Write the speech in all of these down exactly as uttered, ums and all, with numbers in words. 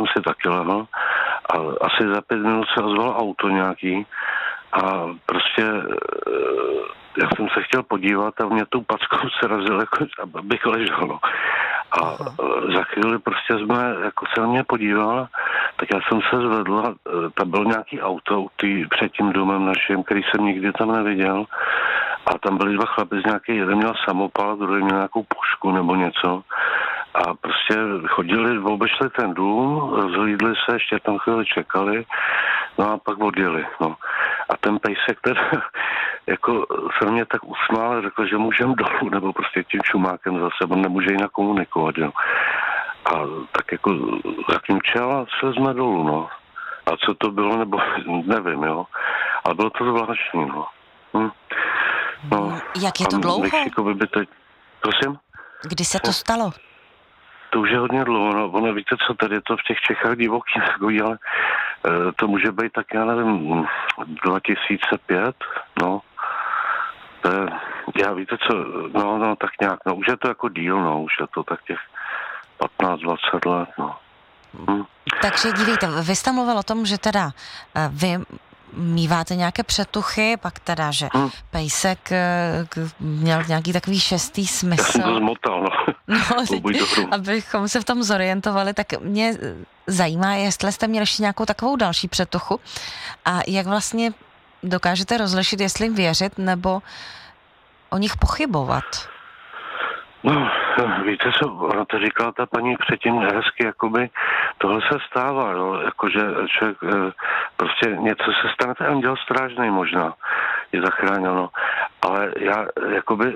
jsem si taky lehl a asi za pět minut se ozvalo auto nějaký a prostě já jsem se chtěl podívat a mě tou packou se razil, jako, abych ležel, no. A Aha. za chvíli prostě jsme, jako se na mě podíval, tak já jsem se zvedl a tam byl nějaký auto tý, před tím domem naším, který jsem nikdy tam neviděl. A tam byli dva chlapi z nějaký, jeden měl samopal, druhý měl nějakou pušku nebo něco. A prostě chodili, obešli ten dům, rozhlídli se, ještě tam chvíli čekali, no a pak odjeli, no. A ten pejsek teda, jako se mě tak usmál, řekl, že můžem dolů, nebo prostě tím čumákem za sebou, nemůže jinak komunikovat, jo. A tak jako, jak jim čel a šli jsme dolů, no. A co to bylo, nebo nevím, jo. Ale bylo to zvláštní, no. Hm. No. Jak je to dlouho? By teď... Prosím? Kdy se to stalo? To už je hodně dlouho, no. Ono, víte co, tady je to v těch Čechách divoký, ale e, to může být tak, já nevím, dva tisíce pět, no. To je, já víte co, no, no, tak nějak, no, už je to jako díl, no, už je to tak těch patnáct dvacet let, no. Hm. Takže dívejte, vy jste mluvil o tom, že teda vy míváte nějaké přetuchy, pak teda, že hmm. pejsek měl nějaký takový šestý smysl. Já jsem to zmotal, no. no abychom se v tom zorientovali, tak mě zajímá, jestli jste měli ještě nějakou takovou další přetuchu a jak vlastně dokážete rozlišit, jestli jim věřit, nebo o nich pochybovat. No, víte co, ona to říkala ta paní předtím hezky, jakoby tohle se stává, jo, jakože člověk, prostě něco se stane, ten děl strážnej možná, je zachráněno, ale já, jakoby,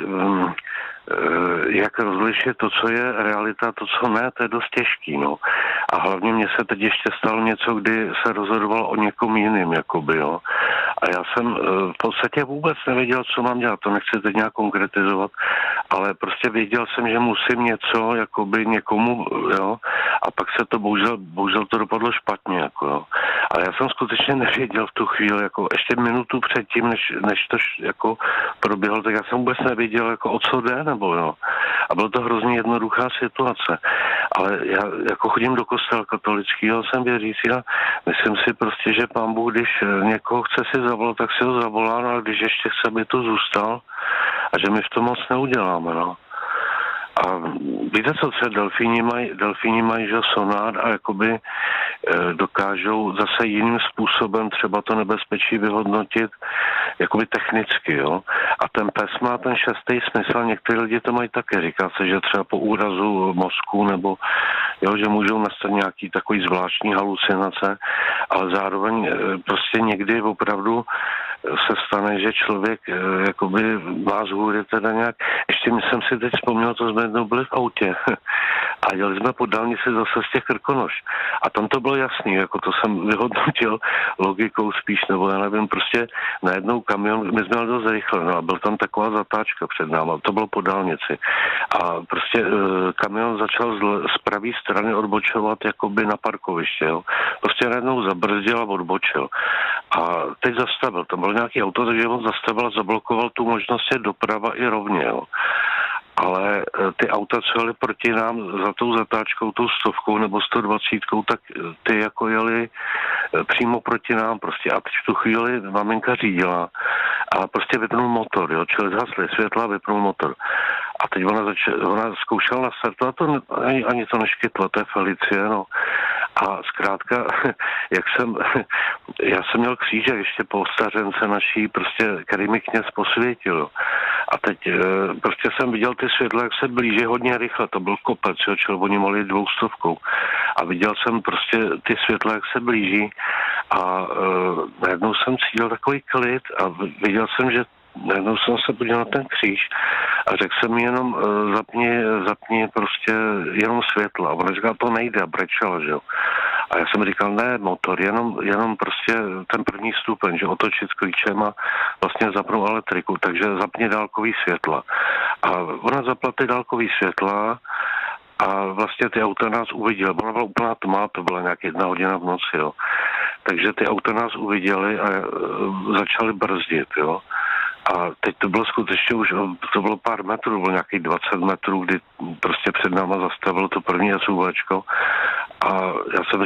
jak rozlišit to, co je realita, to, co ne, to je dost těžký, no. A hlavně mně se teď ještě stalo něco, kdy se rozhodoval o někom jiným, jakoby, jo. A já jsem v podstatě vůbec nevěděl, co mám dělat, to nechci teď nějak konkretizovat, ale prostě věděl jsem, že musím něco, jakoby někomu, jo, a pak se to bohužel, bohužel to dopadlo špatně, jako, jo. Ale já jsem skutečně nevěděl v tu chvíli, jako ještě minutu předtím, než, než to jako proběhlo, tak já jsem vůbec nevěděl, jako o co jde, nebo jo. A bylo to hrozně jednoduchá situace. Ale já jako chodím do kostela katolického, jsem věřící a myslím si prostě, že Pán Bůh, když někoho chce si zavolat, tak si ho zavolá, no a když ještě chce, aby tu zůstal a že my v tom moc neuděláme, no. A víte co, třeba delfíni mají, delfíni mají, že sonár a jakoby e, dokážou zase jiným způsobem třeba to nebezpečí vyhodnotit jakoby technicky, jo. A ten pes má ten šestý smysl, někteří lidi to mají také, říká se, že třeba po úrazu mozku nebo, jo, že můžou nastat nějaký takový zvláštní halucinace, ale zároveň e, prostě někdy opravdu se stane, že člověk e, jakoby má z hůry teda nějak, ještě jsem si teď vzpomněl, to jsme jednou byli v autě a jeli jsme po dálnici zase z těch Krkonoš a tam to bylo jasný, jako to jsem vyhodnotil logikou spíš, nebo já nevím, prostě najednou kamion, my jsme jeli dost rychle, no a byl tam taková zatáčka před náma, to bylo po dálnici a prostě e, kamion začal z, z pravé strany odbočovat jakoby na parkoviště, jo. Prostě najednou zabrzdil a odbočil a teď zastavil, tam byl nějaký auto, takže on zastavil a zablokoval tu možnost je doprava i rovně, jo. Ale ty auta, co jeli proti nám za tou zatáčkou, tou stovkou nebo sto dvacítkou, tak ty jako jeli přímo proti nám prostě. A teď v tu chvíli maminka řídila a prostě vypnul motor, jo, čili zhasly světla a vypnul motor. A teď ona, zač- ona zkoušela nastartovat, to ani, ani to neškytlo, to je Felicie, no. A zkrátka, jak jsem, já jsem měl křížek ještě po stařence naší, prostě, který mi kněz posvětil. A teď prostě jsem viděl ty světla, jak se blíží hodně rychle, to byl kopec, jo, čili oni mohli dvoustovkou. A viděl jsem prostě ty světla, jak se blíží a uh, najednou jsem cítil takový klid a viděl jsem, že najednou jsem se podíval na ten kříž a řekl jsem mi jenom uh, zapni, zapni prostě jenom světla. A ona říkala, to nejde a brečela, že jo. A já jsem říkal, ne, motor, jenom, jenom prostě ten první stupeň, že otočit klíčem a vlastně zapnout elektriku, takže zapni dálkový světla. A ona zapla ty dálkový světla a vlastně ty auta nás uviděly. Ona byla úplná tma, to byla nějak jedna hodina v noci, jo. Takže ty auta nás uviděly a začaly brzdit, jo. A teď to bylo skutečně už, to bylo pár metrů, bylo nějakých dvacet metrů, kdy prostě před náma zastavilo to první SUVčko a já jsem